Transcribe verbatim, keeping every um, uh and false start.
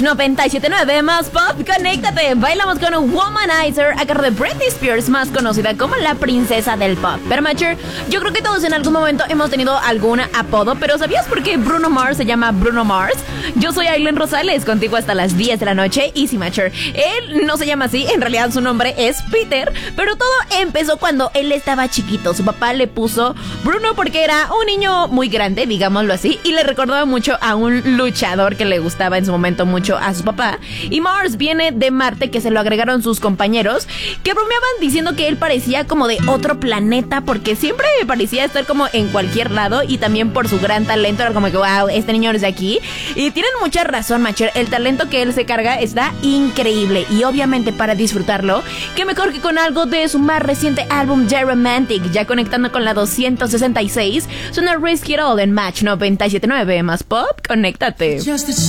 noventa y siete punto nueve más pop, conéctate. Bailamos con un Womanizer a cargo de Britney Spears, más conocida como la princesa del pop. Pero Macher, yo creo que todos en algún momento hemos tenido algún apodo, pero ¿sabías por qué Bruno Mars se llama Bruno Mars? Yo soy Aileen Rosales, contigo hasta las diez de la noche. Y sí, Macher, él no se llama así, en realidad su nombre es Peter, pero todo empezó cuando él estaba chiquito. Su papá le puso Bruno porque era un niño muy grande, digámoslo así, y le recordaba mucho a un luchador que le gustaba en su momento mucho a su papá. Y Mars viene de Marte, que se lo agregaron sus compañeros, que bromeaban diciendo que él parecía como de otro planeta, porque siempre parecía estar como en cualquier lado, y también por su gran talento era como que wow, este niño es de aquí. Y tienen mucha razón, Macher, el talento que él se carga está increíble, y obviamente para disfrutarlo, qué mejor que con algo de su más reciente álbum The Romantic. Ya conectando con la doscientos sesenta y seis, suena Risk It All en Match noventa y siete punto nueve más pop, conéctate.